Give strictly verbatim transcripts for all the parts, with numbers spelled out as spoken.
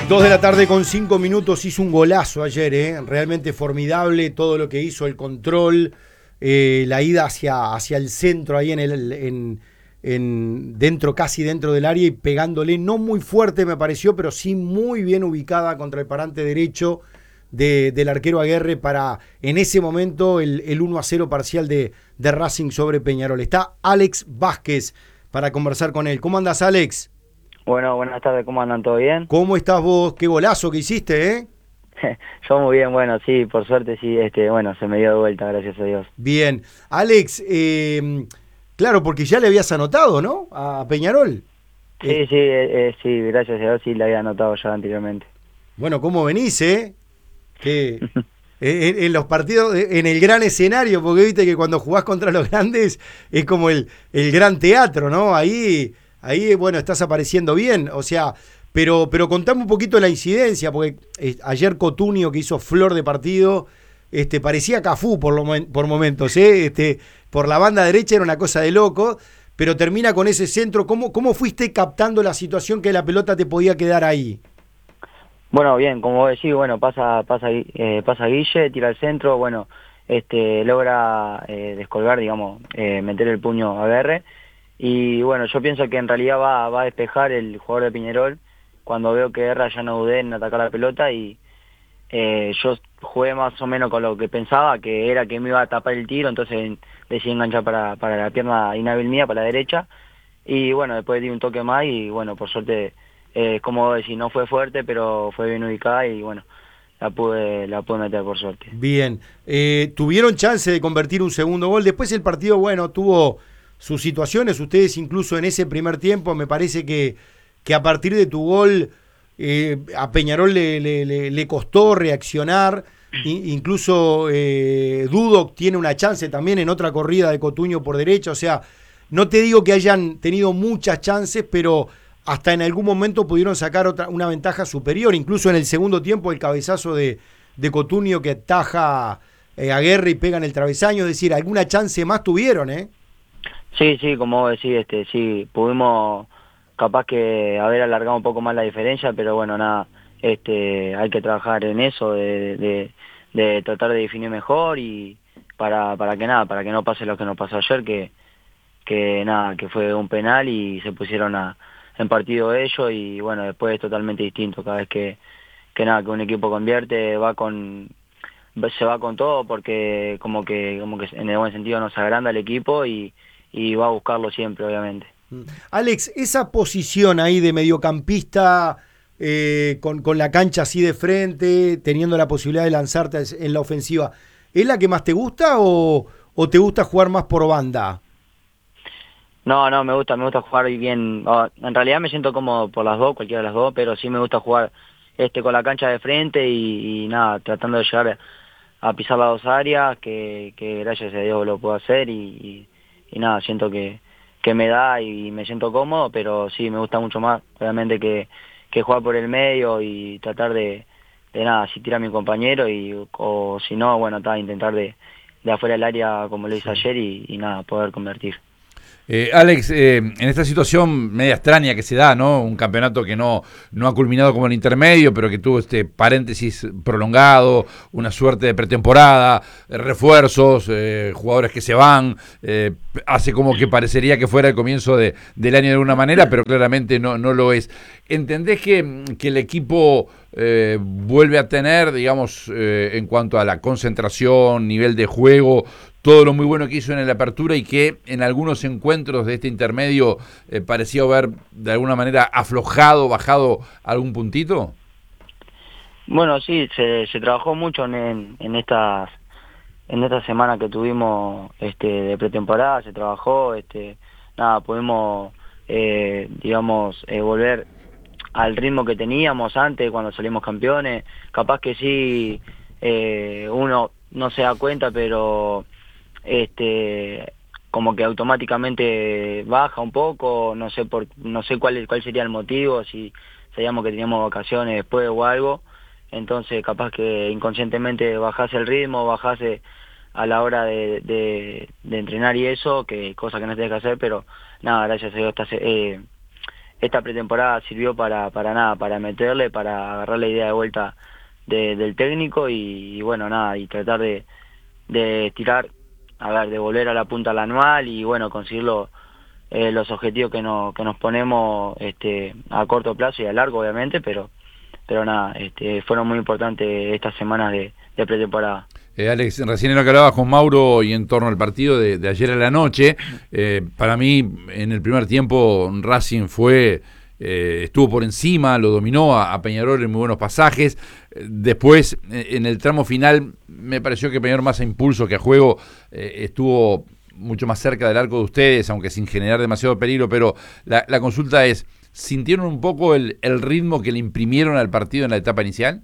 Dos de la tarde con cinco minutos, hizo un golazo ayer, ¿eh? Realmente formidable todo lo que hizo, el control, eh, la ida hacia, hacia el centro, ahí en el, en, en dentro, casi dentro del área y pegándole, no muy fuerte me pareció, pero sí muy bien ubicada contra el parante derecho de, del arquero Aguerre para en ese momento el, el uno a cero parcial de, de Racing sobre Peñarol. Está Alex Vázquez para conversar con él. ¿Cómo andás, Alex? Bueno, buenas tardes, ¿cómo andan? ¿Todo bien? ¿Cómo estás vos? Qué golazo que hiciste, ¿eh? Yo muy bien, bueno, sí, por suerte sí, este, bueno, se me dio de vuelta, gracias a Dios. Bien. Alex, eh, claro, porque ya le habías anotado, ¿no? A Peñarol. Eh, Sí, sí, eh, eh, sí, gracias a Dios sí la había anotado ya anteriormente. bueno, ¿cómo venís, eh? Que en, en los partidos, en el gran escenario, porque viste que cuando jugás contra los grandes es como el, el gran teatro, ¿no? Ahí, ahí, bueno, estás apareciendo bien, o sea, pero, pero contame un poquito la incidencia, porque eh, ayer Cotunio que hizo flor de partido, este, parecía Cafú por, lo, por momentos, ¿eh? Este, por la banda derecha era una cosa de loco, pero termina con ese centro. ¿Cómo, cómo fuiste captando la situación que la pelota te podía quedar ahí? Bueno, bien, como vos decís, bueno, pasa, pasa, eh, pasa Guille, tira al centro, bueno, este, logra eh, descolgar, digamos, eh, meter el puño a Aguerre, y bueno, yo pienso que en realidad va, va a despejar el jugador de Peñarol, cuando veo que Guerra ya no dudé en atacar la pelota, y Eh, yo jugué más o menos con lo que pensaba, que era que me iba a tapar el tiro, entonces decidí enganchar para, para la pierna inhábil mía, para la derecha, y bueno, después di un toque más y bueno, por suerte, eh, como decir, no fue fuerte, pero fue bien ubicada y bueno, la pude, la pude meter por suerte. Bien, eh, tuvieron chance de convertir un segundo gol. Después el partido, bueno, tuvo sus situaciones. Ustedes incluso en ese primer tiempo, me parece que, que a partir de tu gol eh, a Peñarol le, le, le, le costó reaccionar. I, incluso eh, Dudok tiene una chance también en otra corrida de Cotuño por derecha. O sea, no te digo que hayan tenido muchas chances, pero hasta en algún momento pudieron sacar otra, una ventaja superior. Incluso en el segundo tiempo el cabezazo de de Cotunio que ataja eh, a Guerra y pega en el travesaño, es decir, alguna chance más tuvieron, ¿eh? Sí, sí, como vos decís, este, sí, pudimos capaz que haber alargado un poco más la diferencia, pero bueno, nada, este, hay que trabajar en eso, de, de, de tratar de definir mejor y para, para que nada, para que no pase lo que nos pasó ayer, que, que nada, que fue un penal y se pusieron a, en partido ellos y bueno, después es totalmente distinto, cada vez que, que nada, que un equipo convierte, va con, se va con todo porque como que, como que en el buen sentido nos agranda el equipo y y va a buscarlo siempre, obviamente. Alex, esa posición ahí de mediocampista eh, con, con la cancha así de frente, teniendo la posibilidad de lanzarte en la ofensiva, ¿es la que más te gusta o, o te gusta jugar más por banda? No, no, me gusta, me gusta jugar bien. Oh, en realidad me siento cómodo por las dos, cualquiera de las dos, pero sí me gusta jugar este con la cancha de frente y, y nada, tratando de llegar a pisar las dos áreas, que, que gracias a Dios lo puedo hacer y, y, y nada, siento que, que me da y me siento cómodo, pero sí, me gusta mucho más, obviamente, que, que jugar por el medio y tratar de, de nada, asistir a mi compañero y o si no, bueno, está, intentar de, de afuera del área como lo hice Sí. ayer y, y nada, poder convertir. Eh, Alex, eh, en esta situación media extraña que se da, ¿no? Un campeonato que no, no ha culminado como el intermedio, pero que tuvo este paréntesis prolongado, una suerte de pretemporada, eh, refuerzos, eh, jugadores que se van, eh, hace como que parecería que fuera el comienzo de, del año de alguna manera, pero claramente no, no lo es. ¿Entendés que, que el equipo eh, vuelve a tener, digamos, eh, en cuanto a la concentración, nivel de juego, todo lo muy bueno que hizo en la apertura y que en algunos encuentros de este intermedio eh, parecía haber de alguna manera aflojado, bajado algún puntito? Bueno, sí, se, se trabajó mucho en, en estas en esta semana que tuvimos este de pretemporada, se trabajó, este nada, pudimos eh, digamos eh, volver al ritmo que teníamos antes cuando salimos campeones. Capaz que sí, eh, uno no se da cuenta, pero este como que automáticamente baja un poco, no sé por no sé cuál cuál sería el motivo, si sabíamos que teníamos vacaciones después o algo, entonces capaz que inconscientemente bajase el ritmo, bajase a la hora de, de, de entrenar y eso, que cosa que no se tiene que hacer, pero nada, gracias a Dios está, eh, esta pretemporada sirvió para, para nada, para meterle, para agarrar la idea de vuelta de, del técnico y, y bueno, nada, y tratar de, de tirar, a ver, de volver a la punta al anual y bueno, conseguir lo, eh, los objetivos que, no, que nos ponemos este, a corto plazo y a largo, obviamente, pero pero nada, este, fueron muy importantes estas semanas de, de pretemporada. Eh, Alex, recién en lo que hablabas con Mauro y en torno al partido de, de ayer a la noche, eh, para mí en el primer tiempo Racing fue, eh, estuvo por encima, lo dominó a, a Peñarol en muy buenos pasajes. Eh, después, eh, en el tramo final, me pareció que Peñarol más a impulso que a juego eh, estuvo mucho más cerca del arco de ustedes, aunque sin generar demasiado peligro, pero la, la consulta es, ¿sintieron un poco el, el ritmo que le imprimieron al partido en la etapa inicial?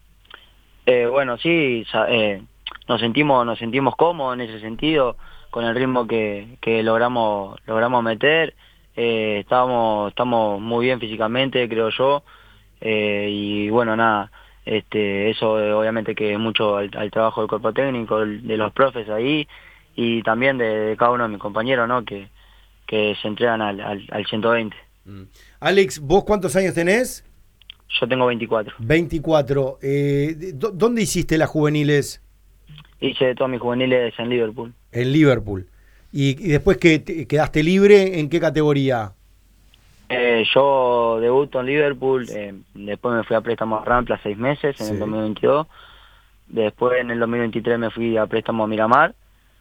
Eh, bueno, sí, eh, nos sentimos nos sentimos cómodos en ese sentido, con el ritmo que, que logramos logramos meter. Eh, estábamos, estamos muy bien físicamente, creo yo, eh, y bueno, nada, este, eso eh, obviamente que es mucho al, al trabajo del cuerpo técnico, el, de los profes ahí, y también de, de cada uno de mis compañeros, ¿no? Que, que se entregan al, al, al ciento veinte. Mm. Alex, ¿vos cuántos años tenés? Yo tengo veinticuatro. veinticuatro. Eh, ¿Dónde hiciste las juveniles? Hice todas mis juveniles en Liverpool. En Liverpool. ¿Y, y después que te quedaste libre, en qué categoría? Eh, yo debuto en Liverpool, eh, después me fui a préstamo a Rampla seis meses en sí. El dos mil veintidós. Después en el dos mil veintitrés me fui a préstamo a Miramar.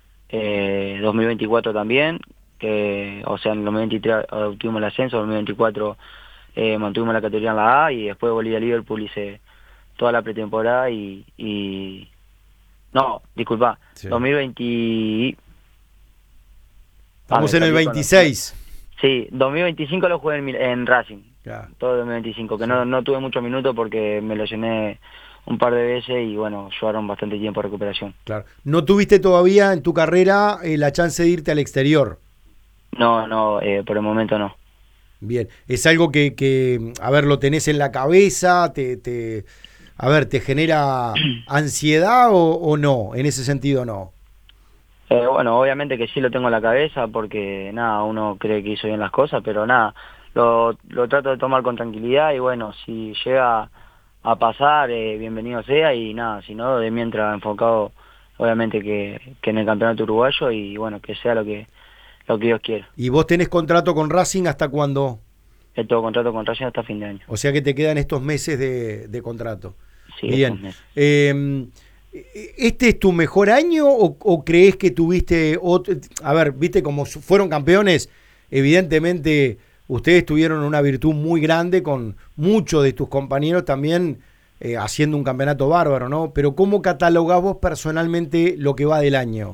Eh, dos mil veinticuatro también. Que, o sea, en el dos mil veintitrés obtuvimos el ascenso, en dos mil veinticuatro eh, mantuvimos la categoría en la A y después volví a Liverpool, hice toda la pretemporada y... y no, disculpa, sí. dos mil veinte... Estamos ah, en el veintiséis. Los... Sí, dos mil veinticinco lo jugué en, en Racing, claro. Todo dos mil veinticinco, que sí. no, no tuve muchos minutos porque me lesioné un par de veces y bueno, llevaron bastante tiempo de recuperación. Claro. ¿No tuviste todavía en tu carrera eh, la chance de irte al exterior? No, no, eh, por el momento no. Bien, es algo que, que a ver, lo tenés en la cabeza, te, te a ver, ¿te genera ansiedad o, o no? En ese sentido no. Eh, bueno, obviamente que sí lo tengo en la cabeza porque nada, uno cree que hizo bien las cosas, pero nada, lo, lo trato de tomar con tranquilidad y bueno, si llega a pasar, eh, bienvenido sea y nada, si no, de mientras enfocado obviamente que, que en el campeonato uruguayo y bueno, que sea lo que lo que Dios quiera. ¿Y vos tenés contrato con Racing hasta cuándo? Tengo contrato con Racing hasta fin de año. O sea que te quedan estos meses de, de contrato. Sí, bien. Eh, ¿Este es tu mejor año o, o crees que tuviste otro? A ver, viste, como fueron campeones, evidentemente ustedes tuvieron una virtud muy grande con muchos de tus compañeros también eh, haciendo un campeonato bárbaro, ¿no? Pero ¿cómo catalogás vos personalmente lo que va del año?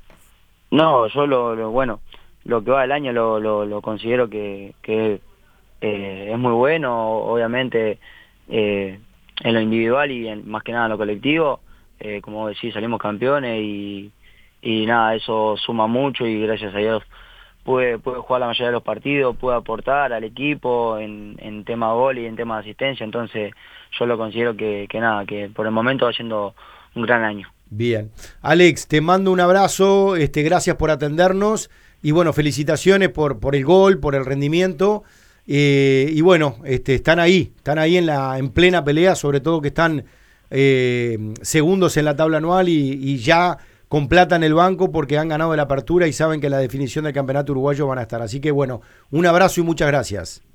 No, yo lo, lo bueno, lo que va del año lo, lo, lo considero que, que eh, es muy bueno, obviamente eh, en lo individual y en, más que nada en lo colectivo. Eh, como decís, salimos campeones y, y nada, eso suma mucho y gracias a Dios pude, pude jugar la mayoría de los partidos, pude aportar al equipo en, en tema gol y en tema de asistencia, entonces yo lo considero que, que nada, que por el momento va siendo un gran año. Bien. Alex, te mando un abrazo, este, gracias por atendernos y bueno, felicitaciones por, por el gol, por el rendimiento eh, y bueno, este, están ahí, están ahí en, la, en plena pelea, sobre todo que están Eh, segundos en la tabla anual y, y ya con plata en el banco porque han ganado la apertura y saben que en la definición del campeonato uruguayo van a estar. Así que bueno, un abrazo y muchas gracias.